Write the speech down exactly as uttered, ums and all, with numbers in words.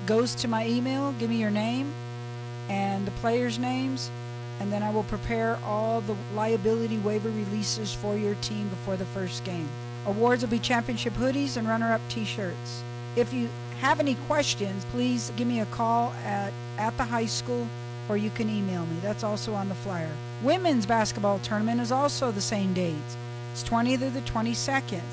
goes to my email. Give me your name and the players' names, and then I will prepare all the liability waiver releases for your team before the first game. Awards will be championship hoodies and runner-up t-shirts. If you have any questions, please give me a call at, at the high school, or you can email me. That's also on the flyer. Women's basketball tournament is also the same dates. It's twentieth to the twenty-second.